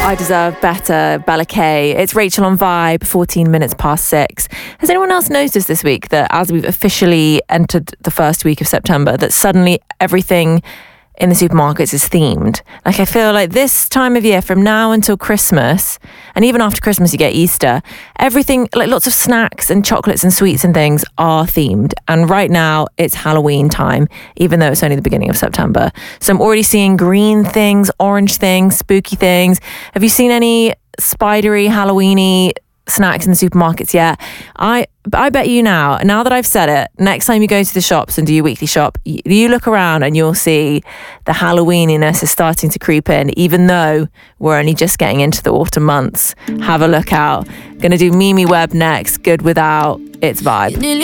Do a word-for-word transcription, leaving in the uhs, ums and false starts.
I Deserve Better, Bella K. It's Rachel on Vibe, fourteen minutes past six. Has anyone else noticed this week that as we've officially entered the first week of September, that suddenly everything in the supermarkets is themed? Like, I feel like this time of year, from now until Christmas, and even after Christmas you get Easter, everything, like lots of snacks and chocolates and sweets and things are themed. And right now it's Halloween time, even though it's only the beginning of September. So I'm already seeing green things, orange things, spooky things. Have you seen any spidery, Halloweeny snacks in the supermarkets yet? I I bet you now, now that I've said it, next time you go to the shops and do your weekly shop, you, you look around and you'll see the Halloweeniness is starting to creep in, even though we're only just getting into the autumn months. Have a look out. Gonna do Mimi Webb next, Good Without. It's Vibe.